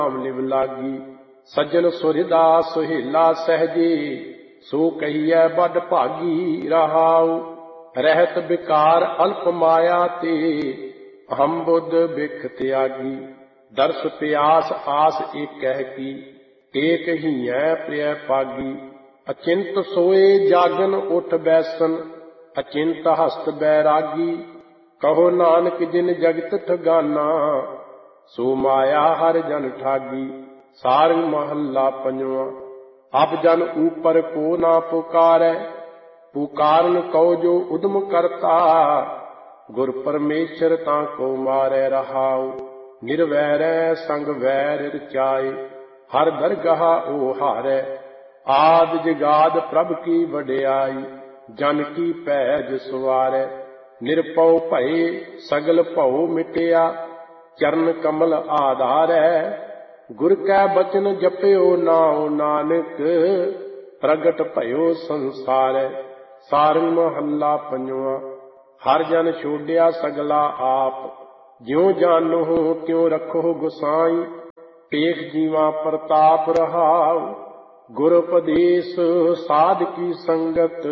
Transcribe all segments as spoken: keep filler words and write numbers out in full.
ਨਾਮ ਲਿਵ ਲਾਗੀ। ਸੱਜਣ ਸੁਹਿਰਦਾ ਸੁਹੇਲਾ ਸਹਿਜੇ, ਸੋ ਕਹੀਐ ਬਡ ਭਾਗੀ ਰਹਾਉ। ਰਹਿਤ ਵਿਕਾਰ ਅਲਪ ਮਾਇਆ ਤੇ, ਅਹੰ ਬੁੱਧ ਬਿਖ ਤਿਆਗੀ। ਦਰਸ ਪਿਆਸ ਆਸ ਏਕਹਿ ਕੀ, ਏਕ ਹੀਐ ਪ੍ਰਿਯ ਪਾਗੀ। ਅਚਿੰਤ ਸੋਏ ਜਾਗਨ ਉਠ ਬੈਸਨ, ਅਚਿੰਤ ਹਸਤ ਬੈਰਾਗੀ। ਕਹੋ ਨਾਨਕ ਜਿਨ ਜਗਤ ਠਗਾਨਾ, ਸੋ ਮਾਇਆ ਹਰ ਜਨ ਠਾਗੀ। ਸਾਰੰਗ ਮਹੱਲਾ ਪੰਜਵਾਂ। ਅਬ ਜਨ ਊਪਰ ਕੋ ਨਾ ਪੁਕਾਰੈ, ਪੁਕਾਰਨ ਕਉ ਜੋ ਉਦਮ ਕਰਤਾ। ਗੁਰ ਪਰਮੇਸ਼ਰ ਤਾਂ ਕੋ ਮਾਰੈ ਰਹਾਉ, ਨਿਰਵੈਰੈ ਸੰਗ ਵੈਰ ਰਚਾਏ। ਹਰ ਦਰਗਾਹ ਓ ਹਾਰੈ, ਆਦਿ ਜਗਾਦ ਪ੍ਰਭ ਕੀ ਵਡਿਆਈ। ਜਨ ਕੀ ਪੈਜ ਸਵਾਰੈ, ਨਿਰਭਉ ਭਏ ਸਗਲ ਭਉ ਮਿਟਿਆ। ਚਰਨ ਕਮਲ ਆਧਾਰੈ, ਗੁਰ ਕੈ ਬਚਨ ਜਪਿਓ ਨਾਉ ਨਾਨਕ। ਪ੍ਰਗਟ ਭਇਓ ਸੰਸਾਰੈ। ਸਾਰੰਗ ਮਹੱਲਾ ਪੰਜਵਾਂ। ਹਰ ਜਨ ਛੋਡਿਆ ਸਗਲਾ ਆਪ, ਜਿਉ ਜਾਨੋ ਤਿਉ ਰਖੋ ਗੁਸਾਈ। ਪੇਖ ਜੀਵਾ ਪ੍ਰਤਾਪ ਰਹਾਉ, ਗੁਰ ਉਪਦੇਸ ਸਾਧ ਕੀ ਸੰਗਤ।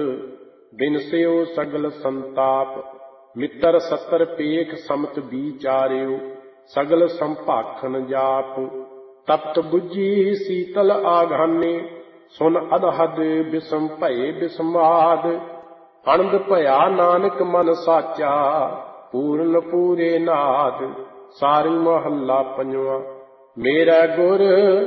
ਬਿਨਸਿਓ ਸਗਲ ਸੰਤਾਪ, ਮਿੱਤਰ ਸੱਤਰ ਪੇਖ ਸਮਤ ਵਿਚਾਰਿਓ। ਸਗਲ ਸੰਭਾਖਨ ਜਾਪ, ਤਪਤ ਬੁੱਝੀ ਸੀਤਲ ਆਘਾਨੇ। ਸੁਨ ਅਦਹਦ ਬਿਸਮ ਭਏ ਬਿਸਮਾਦ, ਅਨੰਦ ਭਇਆ ਨਾਨਕ ਮਨ ਸਾਚਾ। ਪੂਰਨ ਪੂਰੇ ਨਾਦ। ਸਾਰੰਗ ਮਹੱਲਾ ਪੰਜਵਾਂ। ਮੇਰਾ ਗੁਰ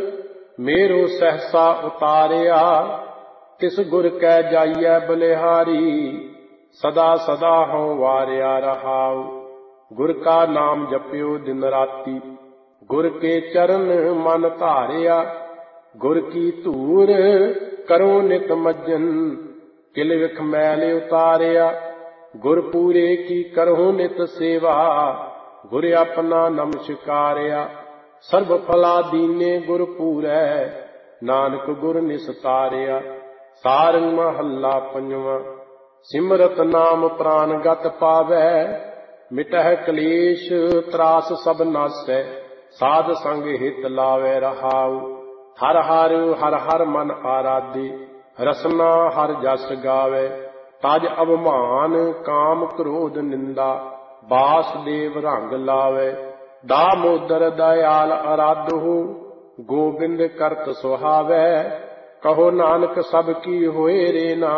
ਮੇਰੋ ਸਹਸਾ ਉਤਾਰਿਆ, ਤਿਸ ਗੁਰ ਕੈ ਜਾਈਐ ਬਲਿਹਾਰੀ। ਸਦਾ ਸਦਾ ਹਉ ਵਾਰਿਆ ਰਹਾਉ, ਗੁਰ ਕਾ ਨਾਮ ਜਪਿਓ ਦਿਨ ਰਾਤੀ। ਗੁਰ ਕੇ ਚਰਨ ਮਨ ਧਾਰਿਆ, ਗੁਰ ਕੀ ਧੂਰ ਕਰੋ ਨਿਤ ਮੱਜਨ। ਕਿਲ ਵਿਖ ਮੈਲ ਉਤਾਰਿਆ, ਗੁਰ ਪੂਰੇ ਕੀ ਕਰਹੁ ਨਿਤ ਸੇਵਾ। ਗੁਰ ਆਪਣਾ ਨਮਸਕਾਰਿਆ, ਸਰਬ ਫਲਾ ਦੀਨੇ ਗੁਰ ਪੂਰੈ। ਨਾਨਕ ਗੁਰ ਨਿਸਤਾਰਿਆ। ਸਾਰੰਗ ਮਹੱਲਾ ਪੰਜਵਾਂ। ਸਿਮਰਤ ਨਾਮ ਪ੍ਰਾਨ ਗਤ ਪਾਵੈ, ਮਿਟਹਿ ਕਲੇਸ਼ ਤਰਾਸ ਸਭ ਨਾਸੈ। ਸਾਧ ਸੰਗ ਹਿਤ ਲਾਵੈ ਰਹਾਉ, ਹਰ ਹਰ ਹਰ ਹਰ ਮਨ ਆਰਾਧੇ। ਰਸਨਾ ਹਰ ਜਸ ਗਾਵੈ, ਤਜ ਅਭਮਾਨ ਕਾਮ ਕ੍ਰੋਧ ਨਿੰਦਾ। ਬਾਸੁਦੇਵ ਰੰਗ ਲਾਵੈ, ਦਾਮੋਦਰ ਦਇਆਲ ਅਰਾਧੋ। ਗੋਬਿੰਦ ਕਰਤ ਸੁਹਾਵੈ, ਕਹੋ ਨਾਨਕ ਸਭ ਕੀ ਹੋਏ ਰੇ ਨਾ।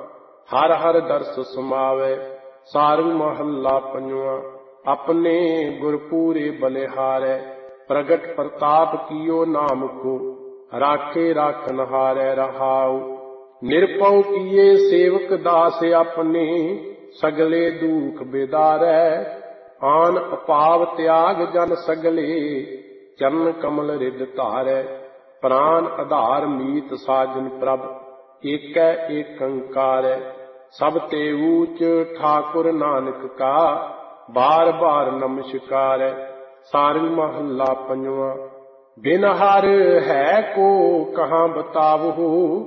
ਹਰ ਹਰ ਦਰਸ ਸਮਾਵੈ। ਸਾਰੰਗ ਮਹੱਲਾ ਪੰਜਵਾਂ। ਆਪਣੇ ਗੁਰ ਪੂਰੇ ਬਲਿਹਾਰੈ, ਪ੍ਰਗਟ ਪ੍ਰਤਾਪ ਕੀਓ ਨਾਮ ਕੋ। ਰਾਖੇ ਰਾਖਨ ਹਾਰੈ ਰਹਾਉ, ਨਿਰਭਉ ਕੀਏ ਸੇਵਕ ਦਾਸ ਆਪਣੇ। ਸਗਲੇ ਦੁਖ ਬਿਦਾਰੈ, ਆਨ ਅਪਾਵ ਤਿਆਗ ਜਨ ਸਗਲੇ। ਚਰਨ ਕਮਲ ਰਿਦ ਧਾਰੈ, ਪ੍ਰਾਨ ਆਧਾਰ ਮੀਤ ਸਾਜਨ ਪ੍ਰਭ। ਏਕੈ ਏਕੰਕਾਰੈ, ਸਭ ਤੇ ਊਚ ਠਾਕੁਰ ਨਾਨਕ ਕਾ। ਬਾਰ ਬਾਰ ਨਮਸਕਾਰੈ। ਸਾਰੰਗ ਮਹੱਲਾ ਪੰਜਵਾਂ। ਬਿਨ ਹਰ ਹੈ ਕੋ ਕਹਾਂ ਬਤਾਵਹੁ,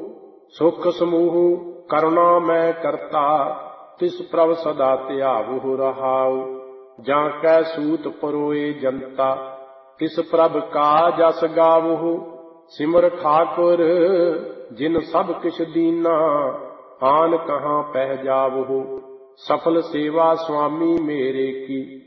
ਸੁਖ ਸਮੂਹ ਕਰੁਣਾ ਮੈਂ ਕਰਤਾ। ਤਿਸ ਪ੍ਰਭ ਸਦਾ ਧਿਆਵਹੁ ਰਹਾਉ, ਜਾਂ ਕੈ ਸੂਤ ਪਰੋਏ ਜਨਤਾ। ਤਿਸ ਪ੍ਰਭ ਕਾ ਜਸ ਗਾਵਹੁ, ਸਿਮਰ ਠਾਕੁਰ ਜਿਨ ਸਭ ਕਿਛ ਦੀਨਾ। ਆਨ ਕਹਾਂ ਪਹਿ ਜਾਵਹੁ, ਸਫਲ ਸੇਵਾ ਸੁਆਮੀ ਮੇਰੇ ਕੀ।